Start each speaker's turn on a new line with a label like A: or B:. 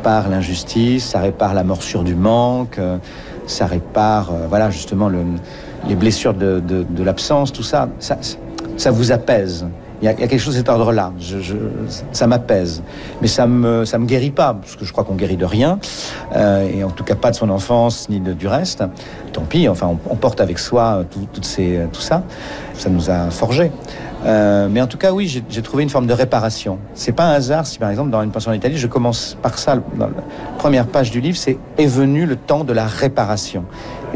A: répare l'injustice, ça répare la morsure du manque, ça répare, justement, les blessures de l'absence, tout ça. Ça vous apaise. Il y a quelque chose de cet ordre-là. Ça m'apaise. Mais ça me guérit pas, parce que je crois qu'on guérit de rien, et en tout cas pas de son enfance, ni du reste. Tant pis, enfin, on porte avec soi tout ça. Ça nous a forgés. Mais en tout cas, oui, j'ai trouvé une forme de réparation. C'est pas un hasard si, par exemple, dans Une pension en Italie, je commence par ça. Dans la première page du livre, c'est « Est venu le temps de la réparation ».